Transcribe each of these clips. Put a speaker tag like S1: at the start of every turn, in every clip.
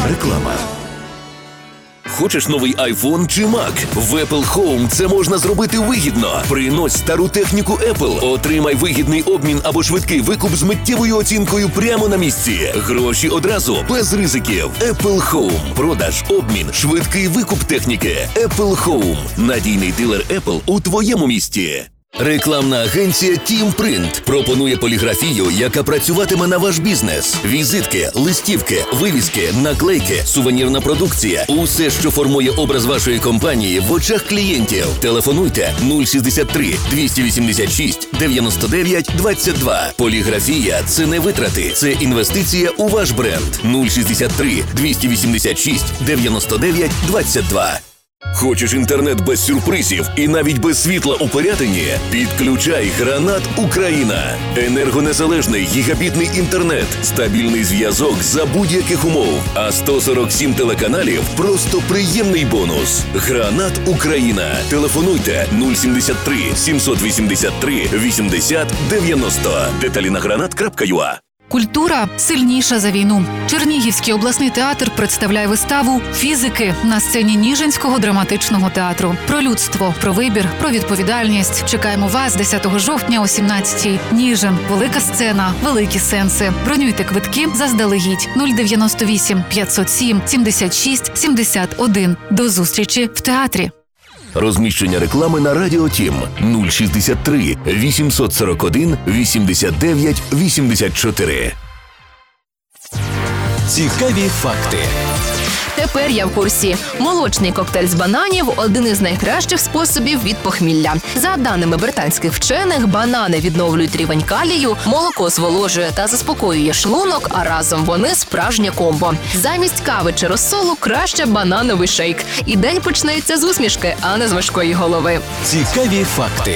S1: Реклама. Хочеш новий iPhone чи Mac? В Apple Home це можна зробити вигідно. Принось стару техніку Apple, отримай вигідний обмін або швидкий викуп з миттєвою оцінкою прямо на місці. Гроші одразу, без ризиків. Apple Home. Продаж, обмін, швидкий викуп техніки. Apple Home. Надійний дилер Apple у твоєму місті. Рекламна агенція Team Print пропонує поліграфію, яка працюватиме на ваш бізнес. Візитки, листівки, вивіски, наклейки, сувенірна продукція. Усе, що формує образ вашої компанії в очах клієнтів. Телефонуйте 063 286 99 22. Поліграфія – це не витрати, це інвестиція у ваш бренд. 063 286 99 22. Хочеш інтернет без сюрпризів і навіть без світла у Пирятині? Підключай Гранат Україна. Енергонезалежний гігабітний інтернет, стабільний зв'язок за будь-яких умов. А 147 телеканалів – просто приємний бонус. Гранат Україна. Телефонуйте 073 783 80 90. Деталі на granat.ua.
S2: Культура сильніша за війну. Чернігівський обласний театр представляє виставу «Фізики» на сцені Ніжинського драматичного театру. Про людство, про вибір, про відповідальність. Чекаємо вас 10 жовтня о 17-й. Ніжин. Велика сцена, великі сенси. Бронюйте квитки заздалегідь. 098 507 76 71. До зустрічі в театрі.
S1: Розміщення реклами на Радіо Тім 063 841 89 84.
S3: Цікаві факти.
S4: Тепер я в курсі. Молочний коктейль з бананів – один із найкращих способів від похмілля. За даними британських вчених, банани відновлюють рівень калію, молоко зволожує та заспокоює шлунок, а разом вони – справжнє комбо. Замість кави чи розсолу краще банановий шейк. І день почнеться з усмішки, а не з важкої голови.
S3: Цікаві факти.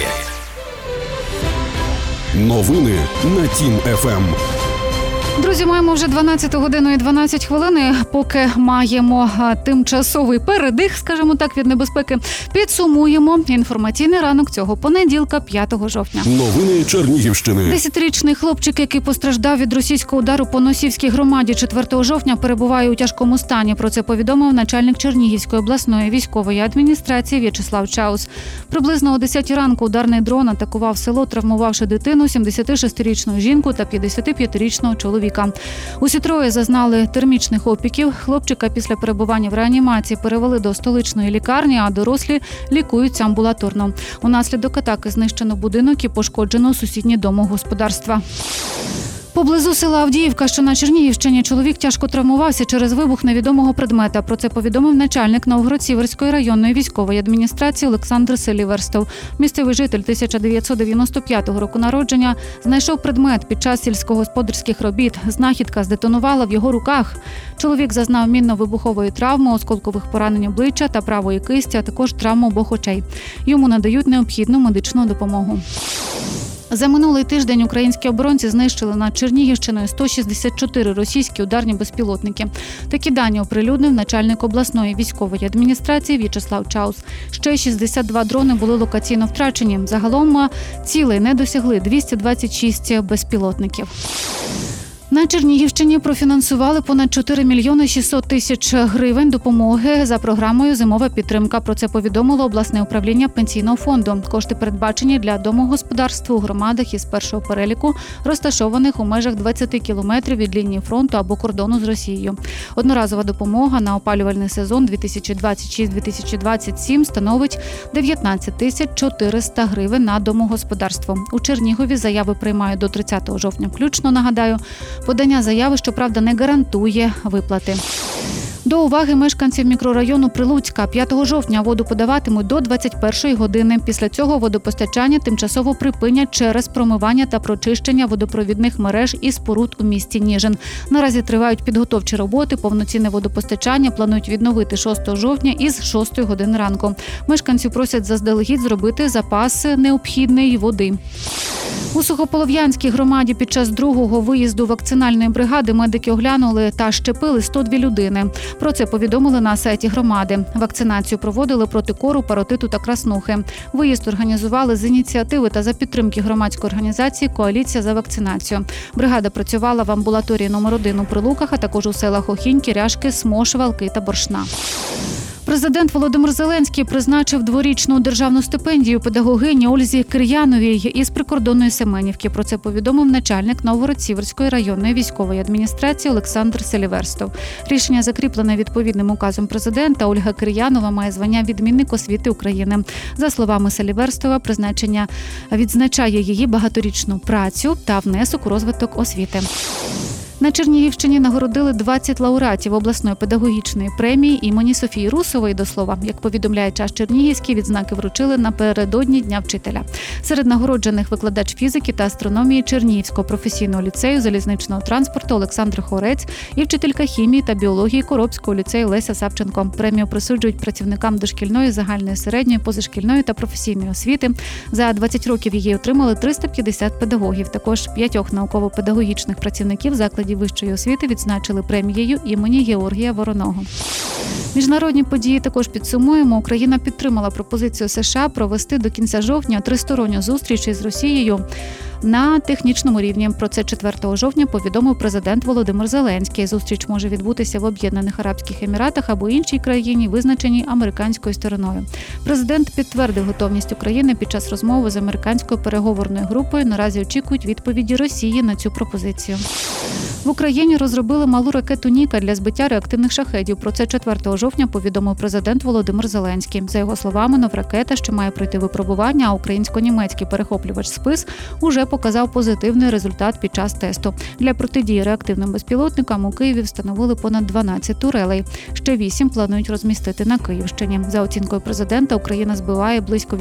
S3: Новини на Тім ФМ.
S2: Друзі, маємо вже 12 годину і 12 хвилин. Поки маємо тимчасовий передих, скажімо так, від небезпеки, підсумуємо інформаційний ранок цього понеділка, 5 жовтня.
S3: Новини Чернігівщини.
S2: 10-річний хлопчик, який постраждав від російського удару по Носівській громаді 4 жовтня, перебуває у тяжкому стані. Про це повідомив начальник Чернігівської обласної військової адміністрації В'ячеслав Чаус. Приблизно о 10 ранку ударний дрон атакував село, травмувавши дитину, 76-річну жінку та 55-річного чоловіка. Усі троє зазнали термічних опіків. Хлопчика після перебування в реанімації перевели до столичної лікарні, а дорослі лікуються амбулаторно. Унаслідок атаки знищено будинок і пошкоджено сусідні домогосподарства. Поблизу села Авдіївка, що на Чернігівщині, чоловік тяжко травмувався через вибух невідомого предмета. Про це повідомив начальник Новгород-Сіверської районної військової адміністрації Олександр Селіверстов. Місцевий житель 1995 року народження знайшов предмет під час сільськогосподарських робіт. Знахідка здетонувала в його руках. Чоловік зазнав мінно-вибухової травми, осколкових поранень обличчя та правої кисті, а також травму обох очей. Йому надають необхідну медичну допомогу. За минулий тиждень українські оборонці знищили над Чернігівщиною 164 російські ударні безпілотники. Такі дані оприлюднив начальник обласної військової адміністрації В'ячеслав Чаус. Ще 62 дрони були локаційно втрачені. Загалом цілей не досягли 226 безпілотників. На Чернігівщині профінансували понад 4 мільйони 600 тисяч гривень допомоги за програмою «Зимова підтримка». Про це повідомило обласне управління пенсійного фонду. Кошти передбачені для домогосподарств у громадах із першого переліку, розташованих у межах 20 кілометрів від лінії фронту або кордону з Росією. Одноразова допомога на опалювальний сезон 2026-2027 становить 19 тисяч 400 гривень на домогосподарство. У Чернігові заяви приймають до 30 жовтня включно, нагадаю. Подання заяви, щоправда, не гарантує виплати. До уваги мешканців мікрорайону Прилуцька. 5 жовтня воду подаватимуть до 21-ї години. Після цього водопостачання тимчасово припинять через промивання та прочищення водопровідних мереж і споруд у місті Ніжин. Наразі тривають підготовчі роботи. Повноцінне водопостачання планують відновити 6 жовтня із 6 години ранку. Мешканців просять заздалегідь зробити запас необхідної води. У Сухополов'янській громаді під час другого виїзду вакцинальної бригади медики оглянули та щепили 102 людини. Про це повідомили на сайті громади. Вакцинацію проводили проти кору, паротиту та краснухи. Виїзд організували з ініціативи та за підтримки громадської організації «Коаліція за вакцинацію». Бригада працювала в амбулаторії номер 1 у Прилуках, а також у селах Охінь, Кіряшки, Смош, Валки та Боршна. Президент Володимир Зеленський призначив дворічну державну стипендію педагогині Ользі Кир'яновій із прикордонної Семенівки. Про це повідомив начальник Новгород-Сіверської районної військової адміністрації Олександр Селіверстов. Рішення закріплене відповідним указом президента. Ольга Кир'янова має звання «Відмінник освіти України». За словами Селіверстова, призначення відзначає її багаторічну працю та внесок у розвиток освіти. На Чернігівщині нагородили 20 лауреатів обласної педагогічної премії імені Софії Русової. До слова, як повідомляє «Час Чернігівський», відзнаки вручили напередодні Дня вчителя. Серед нагороджених викладач фізики та астрономії Чернігівського професійного ліцею залізничного транспорту Олександр Хорець і вчителька хімії та біології Коробського ліцею Леся Савченко. Премію присуджують працівникам дошкільної, загальної, середньої, позашкільної та професійної освіти. За 20 років її отримали 350 педагогів. Також 5 науково-педагогічних працівників закладів вищої освіти відзначили премією імені Георгія Вороного. Міжнародні події також підсумуємо. Україна підтримала пропозицію США провести до кінця жовтня тристоронню зустріч із Росією на технічному рівні. Про це 4 жовтня повідомив президент Володимир Зеленський. Зустріч може відбутися в Об'єднаних Арабських Еміратах або іншій країні, визначеній американською стороною. Президент підтвердив готовність України під час розмови з американською переговорною групою. Наразі очікують відповіді Росії на цю пропозицію. В Україні розробили малу ракету «Ніка» для збиття реактивних шахедів. Про це 4 жовтня повідомив президент Володимир Зеленський. За його словами, новракета, що має пройти випробування, а українсько-німецький перехоплювач «Спис» уже показав позитивний результат під час тесту. Для протидії реактивним безпілотникам у Києві встановили понад 12 турелей. Ще 8 планують розмістити на Київщині. За оцінкою президента, Україна збиває близько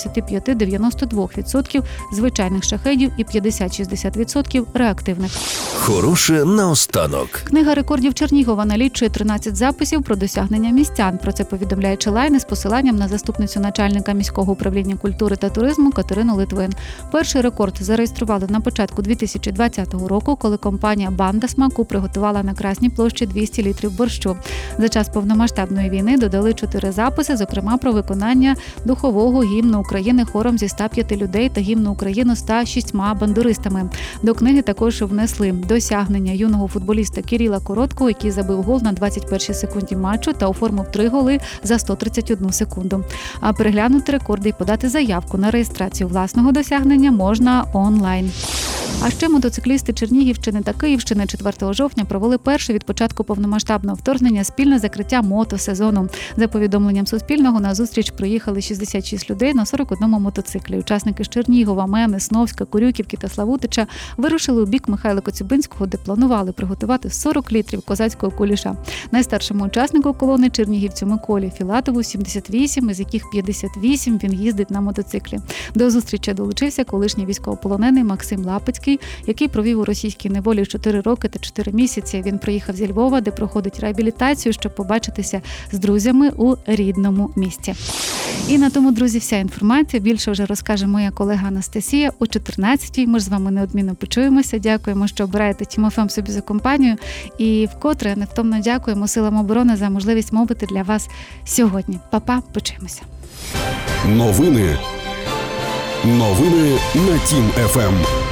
S2: 85-92% звичайних шахедів і 50-60% реактивних.
S1: Хороше наостанок.
S2: Книга рекордів Чернігова налічує 13 записів про досягнення містян. Про це повідомляє Челайн із посиланням на заступницю начальника міського управління культури та туризму Катерину Литвин. Перший рекорд зареєстрували на початку 2020 року, коли компанія «Банда смаку» приготувала на Красній площі 200 літрів борщу. За час повномасштабної війни додали 4 записи, зокрема про виконання духового гімну України хором зі 105 людей та гімну України 106 бандуристами. До книги також внесли досягнення юного футболіста Кирила Короткого, який забив гол на 21-й секунді матчу та оформив 3 голи за 131 секунду. А переглянути рекорди і подати заявку на реєстрацію власного досягнення можна онлайн. А ще мотоциклісти Чернігівщини та Київщини 4 жовтня провели перше від початку повномасштабного вторгнення спільне закриття мотосезону. За повідомленням Суспільного, на зустріч приїхали 66 людей на 41 мотоциклі. Учасники з Чернігова, Мени, Сновська, Курюківки та Славутича вирушили у бік Михайла Коцюбинського, де планували приготувати 40 літрів козацького куліша. Найстаршому учаснику колони чернігівцю Миколі Філатову 78, із яких 58 він їздить на мотоциклі. До зустрічі долучився колишній військовополонений Максим Лапицький, який провів у російській неволі 4 роки та 4 місяці. Він приїхав зі Львова, де проходить реабілітацію, щоб побачитися з друзями у рідному місті. І на тому, друзі, вся інформація. Більше вже розкаже моя колега Анастасія о 14-й. Ми ж з вами неодмінно почуємося. Дякуємо, що обираєте Тім ФМ собі за компанію. І вкотре невтомно дякуємо Силам оборони за можливість мовити для вас сьогодні. Па-па, почуємося.
S3: Новини на Тім ФМ.